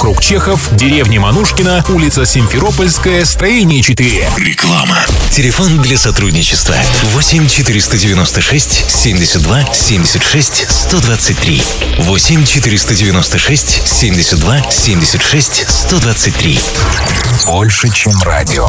округ Чехов, деревня Манушкина, улица Симферопольская, строение 4. Реклама. Телефон для сотрудничества 8 496 72 76 123. 8 496 72 76 123. Больше, чем радио.